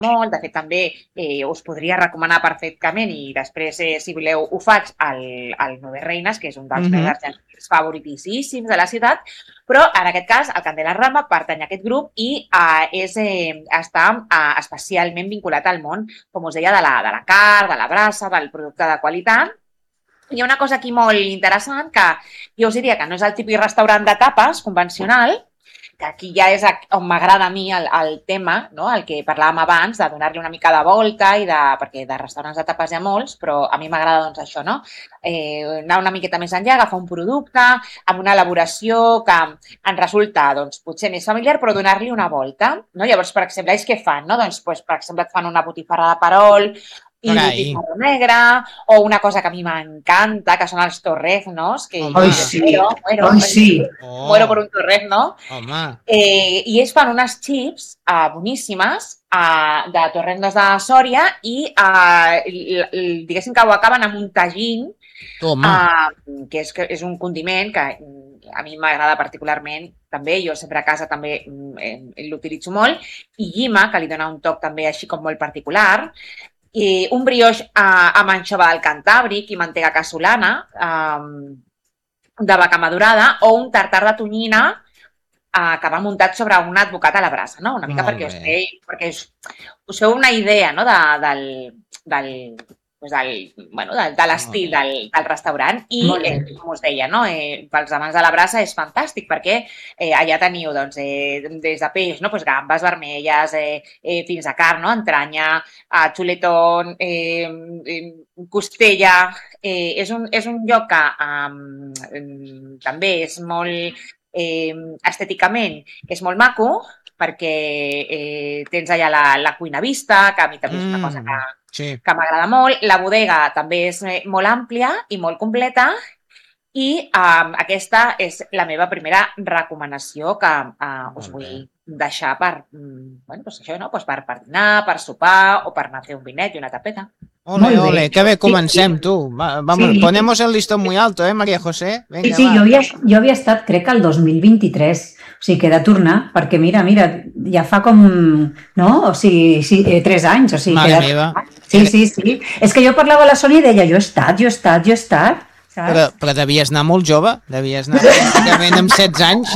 molt, de fet també us podria recomanar perfectament i després, si voleu, ho faig al Nueve Reines, que és un dels meus argentins favoritíssims de la ciutat, però en aquest cas el Candela Rama pertany a aquest grup i està especialment vinculat al món, com us deia, de la carn, de la brasa, del producte de qualitat. Hi ha una cosa aquí molt interessant que jo us diria que no és el típic restaurant de tapes convencional, que aquí ja és on m'agrada a mi el tema, no? El que parlàvem abans, de donar-li una mica de volta, perquè de restaurants de tapes hi ha molts, però a mi m'agrada doncs, això, no? Anar una miqueta més enllà, agafar un producte amb una elaboració que ens resulta doncs, potser més familiar, però donar-li una volta. No? Llavors, per exemple, ells què fan? No? Doncs, per exemple, et fan una botifarra de perol, i botifarra negra, o una cosa que a mi m'encanta, que són els torreznos, que muero por un torrezno. I ells fan unes chips boníssimes de torreznos de Sòria i diguéssim que ho acaben amb un tajín, que és un condiment que a mi m'agrada particularment, també, jo sempre a casa també l'utilitzo molt, i llima, que li dona un toc també així com molt particular, i un brioix amb anxova del Cantàbric i mantega casolana de vaca madurada, o un tartar de tonyina que va muntat sobre un advocat a la brasa, no? Una mica perquè us feu una idea, no? de l'estil del restaurant i, com us deia, no? Pels amants de la brasa és fantàstic perquè allà teniu doncs, des de peix, no? Pues gambes vermelles, fins a carn, no? Entranya, xuletón, costella. És un lloc que també és molt estèticament és molt maco perquè tens allà la cuina vista, que a mi també és una cosa que m'agrada molt. La bodega també és molt àmplia i molt completa i aquesta és la meva primera recomanació que us vull deixar per dinar, per sopar o per anar a fer un vinet i una tapeta. Ole, que bé comencem, tu. Vamos, ponemos el listón muy alto, María José? Venga, sí, jo havia estat, crec que el 2023, o sigui que he de tornar, perquè mira, ja fa com, no? O sigui, 3 anys, o sigui... Mare meva. Sí. És que jo parlava a la Sònia i deia, jo he estat. Però devies anar molt jove, devies anar pràcticament amb 16 anys.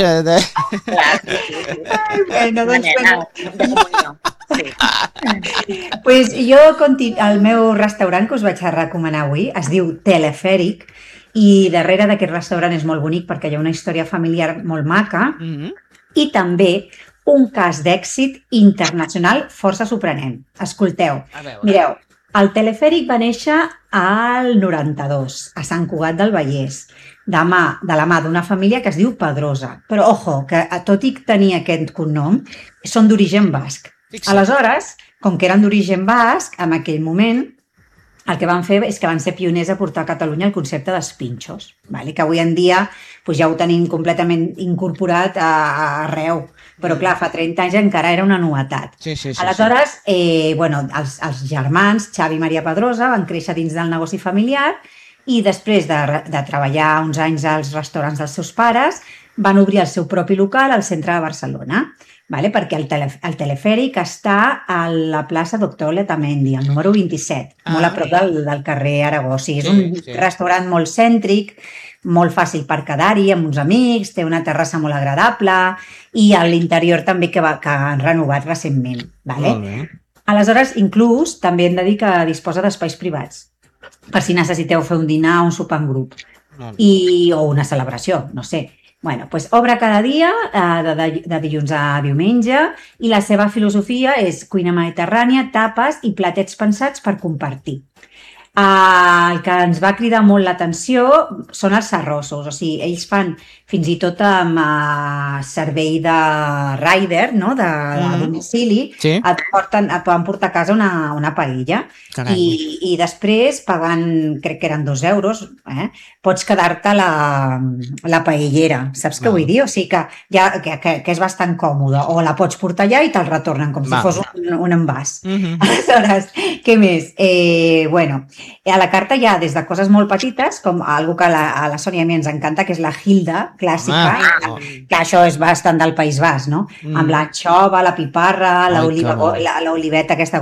Pues jo, el meu restaurant que us vaig a recomanar avui es diu Telefèric i darrere d'aquest restaurant és molt bonic perquè hi ha una història familiar molt maca i també un cas d'èxit internacional força sorprenent. Escolteu, mireu, el Telefèric va néixer al 92, a Sant Cugat del Vallès, de la mà d'una família que es diu Pedrosa. Però, ojo, que tot i tenir aquest cognom, són d'origen basc. Aleshores, com que eren d'origen basc, en aquell moment, el que van fer és que van ser pioners a portar a Catalunya el concepte dels pinxos, que avui en dia ja ho tenim completament incorporat arreu. Però, clar, fa 30 anys encara era una novetat. Aleshores, els germans, Xavi i Maria Pedrosa, van créixer dins del negoci familiar i després de treballar uns anys als restaurants dels seus pares, van obrir el seu propi local al centre de Barcelona, perquè el Telefèric està a la plaça Doctor Letamendi, al número 27, molt a prop del carrer Aragó. O sigui, és un restaurant molt cèntric, molt fàcil per quedar-hi amb uns amics, té una terrassa molt agradable i a l'interior també que han renovat recentment. Aleshores, inclús, també hem de dir que disposa d'espais privats, per si necessiteu fer un dinar o un sopar en grup, o una celebració, no sé. Doncs obre cada dia, de dilluns a diumenge, i la seva filosofia és cuina mediterrània, tapes i platets pensats per compartir. El que ens va cridar molt l'atenció són els arrossos, o sigui, ells fan fins i tot amb servei de rider, de domicili, et poden portar a casa una paella i després, pagant, crec que eren 2 euros, pots quedar-te la paellera, saps què vull dir? O sigui que és bastant còmode, o la pots portar allà i te'l retornen, com si fos un envàs. Aleshores, què més? A la carta hi ha des de coses molt petites, com algo que a la Sònia i a mi ens encanta, que és la Hilda clàssica, que això és bastant del País Basc, no? Amb l'anxova, la piparra, l'oliveta aquesta